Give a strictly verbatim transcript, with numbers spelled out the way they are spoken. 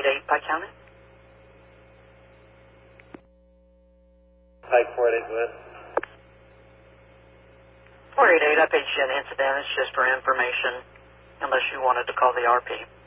eight, Pike County. Pike four eight eight, go ahead. four eight eight, I paged you an incident. It's just for information, unless you wanted to call the R P.